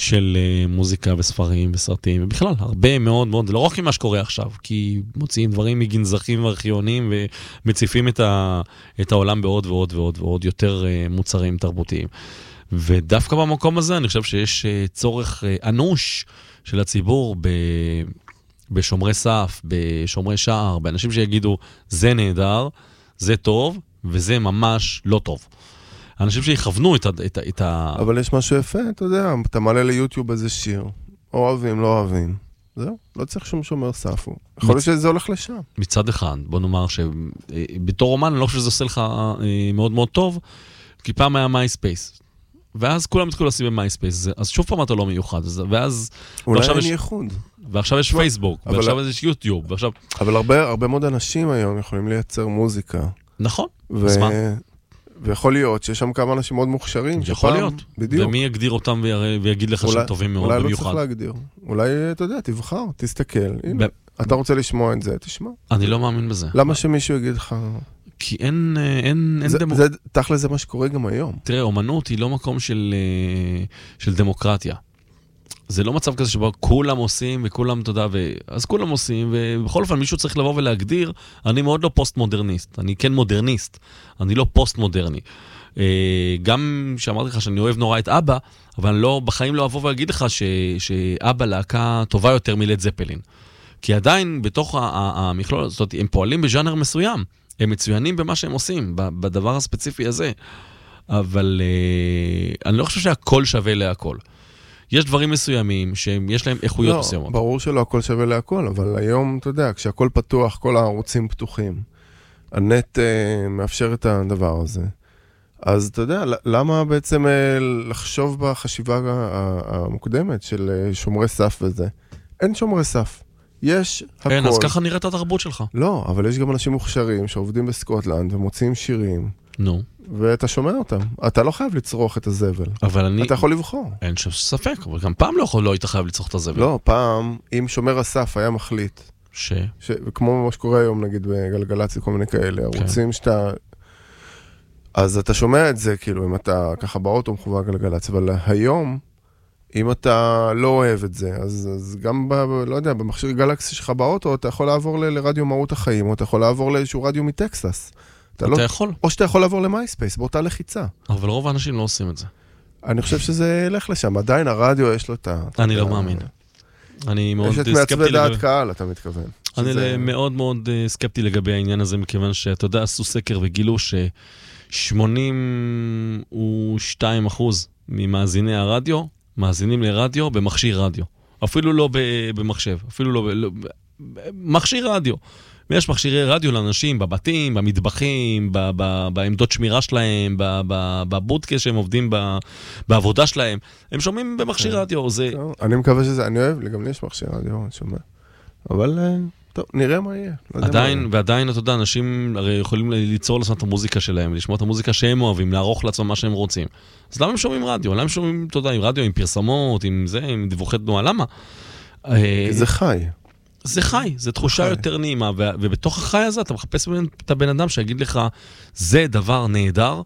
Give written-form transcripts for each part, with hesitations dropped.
של מוזיקה וספרים וסרטים, ובכלל, הרבה מאוד מאוד, לא רק ממה שקורה עכשיו, כי מוציאים דברים מגנזכים וארכיונים, ומציפים את העולם בעוד ועוד ועוד ועוד יותר מוצרים תרבותיים. ודווקא במקום הזה, אני חושב שיש צורך אנוש של הציבור בשומרי סף, בשומרי שער, באנשים שיגידו, זה נהדר, זה טוב, וזה ממש לא טוב. אנשים שיכוונו את ה... אבל יש משהו יפה, אתה יודע, אתה מעלה ליוטיוב איזה שיר, אוהבים, לא אוהבים. זהו, לא צריך שום שומר סף. יכול להיות שזה הולך לשם. מצד אחד, בוא נאמר שבתור אומן, אני לא חושב שזה עושה לך מאוד מאוד טוב, כי פעם היה MySpace. ואז כולם התחילו לשים במייספייס, אז שוב פעם אתה לא מיוחד, ואז... אולי אין ייחוד. ועכשיו יש פייסבוק, ועכשיו יש יוטיוב, ועכשיו... אבל הרבה מאוד אנשים היום יכולים לייצר מוזיקה. נכון, ויכול להיות שיש שם כמה אנשים מאוד מוכשרים. יכול להיות. בדיוק. ומי יגדיר אותם ויגיד לך שהם טובים מאוד במיוחד? אולי לא צריך להגדיר. אולי, אתה יודע, תבחר, תסתכל. אתה רוצה לשמוע את זה, תשמע. אני לא מאמין בזה. למה שמישהו יגיד לך... כי אין תכל'ס זה מה שקורה גם היום. תראה, אומנות היא לא מקום של דמוקרטיה. זה לא מצב כזה שבו כולם עושים וכולם, תודה, אז כולם עושים, ובכל אופן מישהו צריך לבוא ולהגדיר, אני מאוד לא פוסט-מודרניסט, אני כן מודרניסט, אני לא פוסט-מודרני. גם שאמרתי לך שאני אוהב נורא את אבא, אבל אני לא, בחיים לא אבוא ואגיד לך שאבא להקה טובה יותר מלד זפלין. כי עדיין בתוך המכלול, זאת אומרת, הם פועלים בז'אנר מסוים, הם מצוינים במה שהם עושים, בדבר הספציפי הזה. אבל אני לא חושב שהכל שווה להכל. יש דברים מסוימים שיש להם איכויות מסוימות. ברור שלא הכל שווה להכל, אבל היום, אתה יודע, כשהכל פתוח, כל הערוצים פתוחים, הנט מאפשר את הדבר הזה. אז אתה יודע, למה בעצם לחשוב בחשיבה המוקדמת של שומרי סף וזה? אין שומרי סף. יש הכל. אין, אז ככה נראית התרבות שלך. לא, אבל יש גם אנשים מוכשרים שעובדים בסקוטלנד ומוצאים שירים. נו. ואתה שומע אותם. אתה לא חייב לצרוך את הזבל. אבל אני... אתה יכול לבחור. אין שום ספק, אבל גם פעם לא היית חייב לצרוך את הזבל. לא, פעם, אם שומר הסף היה מחליט. כמו מה שקורה היום, נגיד, בגלגלצ, כל מיני כאלה, ערוצים שאתה... אז אתה שומע את זה, כאילו, אם אתה ככה באוטו מחובר גלגלצ, אבל היום... אם אתה לא אוהב את זה, אז גם, לא יודע, במכשיר גלקסי שלך באוטו, אתה יכול לעבור לרדיו מהות החיים, או אתה יכול לעבור לאיזשהו רדיו מטקסס. אתה יכול. או שאתה יכול לעבור למייספייס, באותה לחיצה. אבל רוב האנשים לא עושים את זה. אני חושב שזה ילך לשם. עדיין הרדיו יש לו את ה... אני לא מאמין. אני מאוד סקפטי יש את מעצבי דעת קהל, אתה מתכוון. אני מאוד מאוד סקפטי לגבי העניין הזה, מכיוון שאתה יודע, עשו סקר וגילו ש82% ממאזיני הרדיו מאזינים לרדיו במכשיר רדיו. אפילו לא במחשב, אפילו לא... מכשיר רדיו. ויש מכשירי רדיו לאנשים בבתים, במטבחים, בעמדות שמירה שלהם, בבודקה שהם עובדים בעבודה שלהם. הם שומעים במכשיר רדיו. אני מקווה שזה, אני אוהב, גם לי יש מכשיר רדיו, אני שומע. אבל... טוב, נראה מה יהיה. ועדיין, אתה יודע, אנשים הרי יכולים ליצור לעצמם את המוזיקה שלהם, לשמוע את המוזיקה שהם אוהבים, לערוך לעצמם מה שהם רוצים. אז למה הם שומעים רדיו? למה הם שומעים, אתה יודע, עם רדיו, עם פרסמות, עם זה, עם דיווחי תנועה? למה? זה חי. זה חי, זה תחושה יותר נעימה, ובתוך החי הזה אתה מחפש את הבן אדם שיגיד לך, זה דבר נהדר,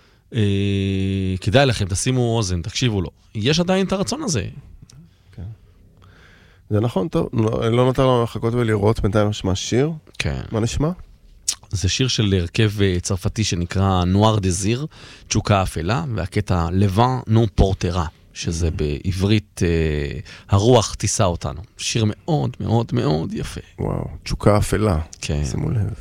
כדאי לכם, תשימו אוזן, תקשיבו לו. יש עדיין את הרצון הזה. זה נכון, טוב, לא נותר לנו לחכות ולראות בינתיים נשמע שיר. כן. מה נשמע? זה שיר של הרכב צרפתי שנקרא נואר דזיר, תשוקה אפלה, והקטע לבן נו פורטרה, שזה בעברית הרוח תישא אותנו. שיר מאוד מאוד מאוד יפה. וואו, תשוקה אפלה. כן. שימו לב.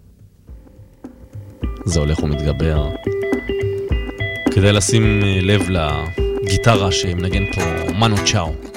זה הולך ומתגבר. כדי לשים לב לגיטרה שמנגן פה מנו צ'או.